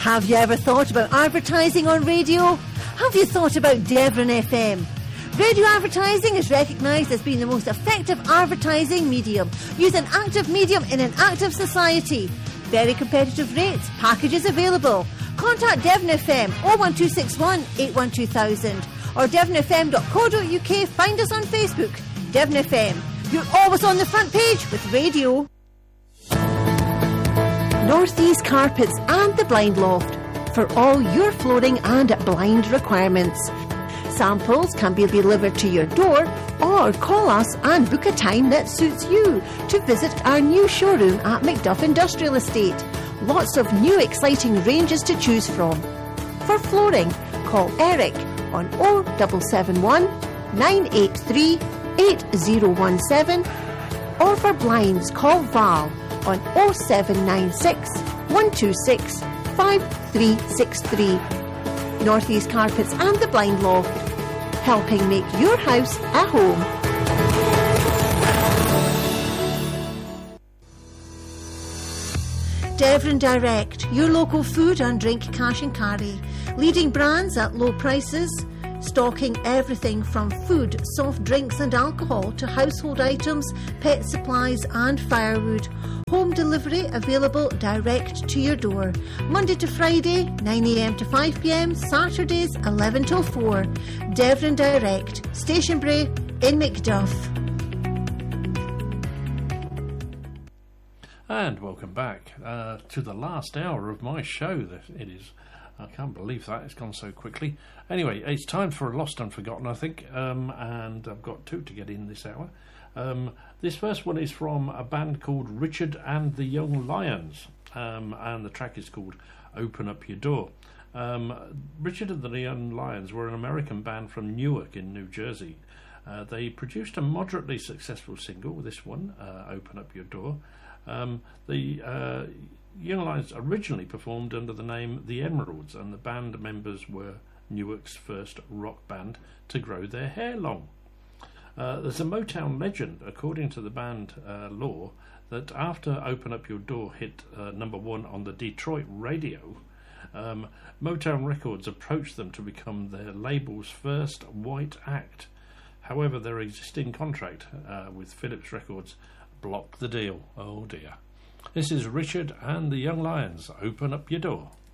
Have you ever thought about advertising on radio? Have you thought about Devon FM? Radio advertising is recognised as being the most effective advertising medium. Use an active medium in an active society. Very competitive rates. Packages available. Contact Devon FM 01261 812,000 or devonfm.co.uk. Find us on Facebook. Devon FM. You're always on the front page with radio. Northeast Carpets and the Blind Loft for all your flooring and blind requirements. Samples can be delivered to your door or call us and book a time that suits you to visit our new showroom at Macduff Industrial Estate. Lots of new exciting ranges to choose from. For flooring, call Eric on 0771 983 8017 or for blinds, call Val on 0796 126 5363. Northeast Carpets and the Blind Loft, helping make your house a home. Devon Direct, your local food and drink cash and carry. Leading brands at low prices, stocking everything from food, soft drinks and alcohol to household items, pet supplies and firewood. Home delivery available direct to your door. Monday to Friday, 9 a.m. to 5 p.m, Saturdays 11 till 4. Devon Direct, Stationbury in Macduff. And welcome back to the last hour of my show. It is. I can't believe that. It's gone so quickly. Anyway, it's time for a Lost and Forgotten, I think, and I've got two to get in this hour. This first one is from a band called Richard and the Young Lions, and the track is called Open Up Your Door. Richard and the Young Lions were an American band from Newark in New Jersey. They produced a moderately successful single, this one, Open Up Your Door. The Young Lions originally performed under the name The Emeralds, and the band members were Newark's first rock band to grow their hair long. There's a Motown legend, according to the band lore, that after Open Up Your Door hit number one on the Detroit radio, Motown Records approached them to become their label's first white act. However, their existing contract with Philips Records blocked the deal. Oh dear. This is Richard and the Young Lions, Open Up Your Door.